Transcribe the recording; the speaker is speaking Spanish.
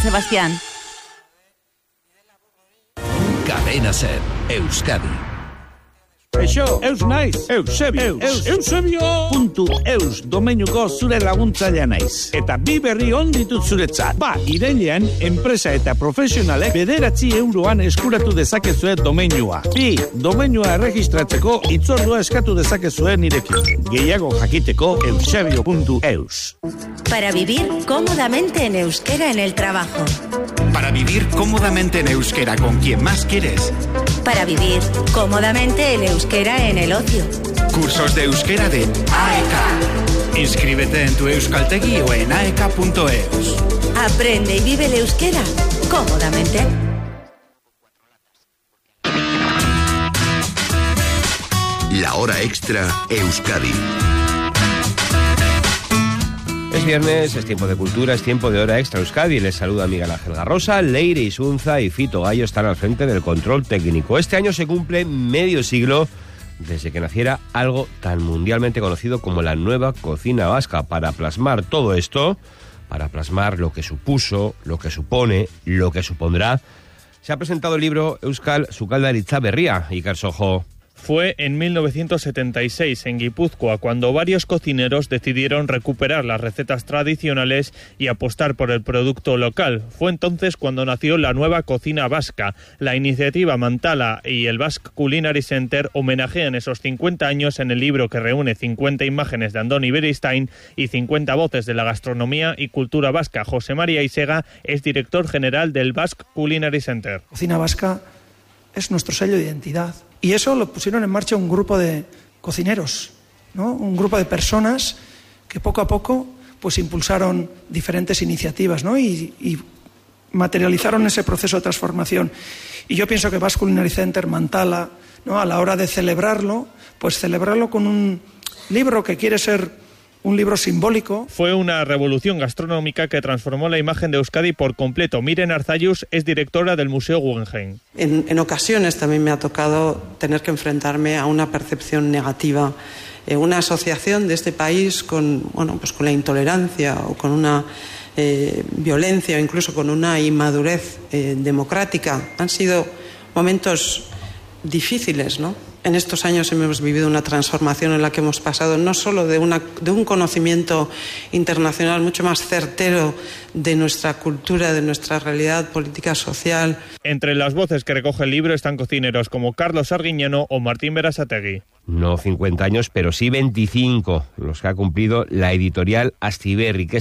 Sebastián. Cadena Ser, Euskadi. Eixo, eus naiz, Eusebio.eus domeinuko zure laguntzailea naiz. Eta bi berri on ditut zuretzat. Irailean, enpresa eta profesionalek 9 euroan eskuratu dezakezue domeinua. 2, domeinua erregistratzeko hitzordua eskatu dezakezue nirekin. Gehiago jakiteko eusebio.eus. Para vivir cómodamente en euskera en el trabajo. Para vivir cómodamente en euskera con quien más quieres. Para vivir cómodamente en euskera en el ocio. Cursos de euskera de AEK. Inscríbete en tu euskaltegi o en aek.eus. Aprende y vive el euskera cómodamente. La hora extra, Euskadi. Es viernes, es tiempo de cultura, es tiempo de hora extra Euskadi. Les saluda Miguel Ángel Garrosa, Leire Isunza y Fito Gallo están al frente del control técnico. Este año se cumple medio siglo desde que naciera algo tan mundialmente conocido como la nueva cocina vasca. Para plasmar todo esto, para plasmar lo que supuso, lo que supone, lo que supondrá, se ha presentado el libro Euskal Sukaldaritza Berria, Iker Sojo. Fue en 1976 en Guipúzcoa cuando varios cocineros decidieron recuperar las recetas tradicionales y apostar por el producto local. Fue entonces cuando nació la nueva cocina vasca. La iniciativa Mantala y el Basque Culinary Center homenajean esos 50 años en el libro que reúne 50 imágenes de Andoni Beristain y 50 voces de la gastronomía y cultura vasca. José María Isega es director general del Basque Culinary Center. Cocina vasca es nuestro sello de identidad. Y eso lo pusieron en marcha un grupo de cocineros, ¿no? Un grupo de personas que poco a poco pues impulsaron diferentes iniciativas, ¿no? y materializaron ese proceso de transformación. Y yo pienso que Basque Culinary Center, Mantala, ¿no? A la hora de celebrarlo, pues celebrarlo con un libro que quiere ser un libro simbólico. Fue una revolución gastronómica que transformó la imagen de Euskadi por completo. Miren Arzayus es directora del Museo Guggenheim. En ocasiones también me ha tocado tener que enfrentarme a una percepción negativa, una asociación de este país con la intolerancia o con una violencia o incluso con una inmadurez democrática. Han sido momentos difíciles, ¿no? En estos años hemos vivido una transformación en la que hemos pasado no solo de un conocimiento internacional mucho más certero de nuestra cultura, de nuestra realidad política social. Entre las voces que recoge el libro están cocineros como Carlos Arguiñano o Martín Berasategui. No 50 años, pero sí 25, los que ha cumplido la editorial Astiberri, que